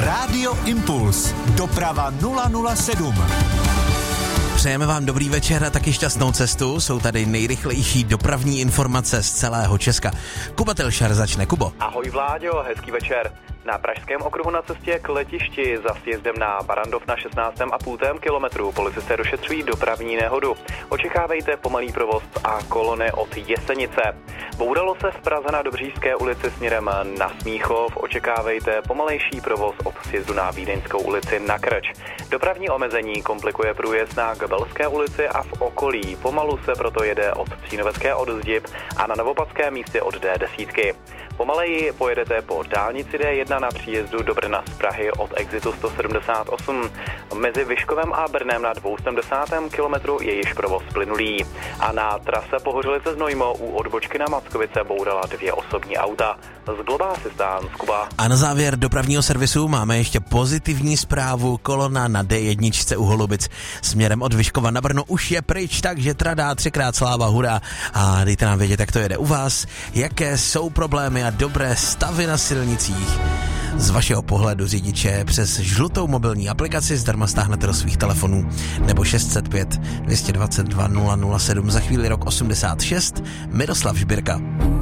Rádio Impuls. Doprava 007. Přejeme vám dobrý večer a taky šťastnou cestu. Jsou tady nejrychlejší dopravní informace z celého Česka. Kuba Telšar začne. Kubo. Ahoj Vláďo, hezký večer. Na Pražském okruhu na cestě k letišti za sjezdem na Barrandov na 16,5 kilometru policisté došetřují dopravní nehodu. Očekávejte pomalý provoz a kolony od Jesenice. Bouralo se v Praze na Dobříšské ulici směrem na Smíchov. Očekávejte pomalejší provoz od sjezdu na Vídeňskou ulici na Krč. Dopravní omezení komplikuje průjezd na Gabelské ulici a v okolí. Pomalu se proto jede od Cínovecké od Zdieb a na Novopadském místě od D10. Pomaleji pojedete po dálnici D1 na příjezdu do Brna z Prahy od exitu 178. Mezi Vyškovem a Brnem na 270. kilometru je již provoz plynulý. A na trase Pohořelice Znojmo u odbočky na Mackovice bourala 2 osobní auta. Z Global Assistance, Kuba. A na závěr dopravního servisu máme ještě pozitivní zprávu. Kolona na D1 u Holubic směrem od Vyškova na Brno už je pryč, takže tradá 3krát sláva, hurá. A dejte nám vědět, jak to jede u vás, jaké jsou problémy a dobré stavy na silnicích. Z vašeho pohledu řidiče přes žlutou mobilní aplikaci zdarma stáhnete do svých telefonů nebo 605 222 007. Za chvíli rok 86, Miroslav Žbírka.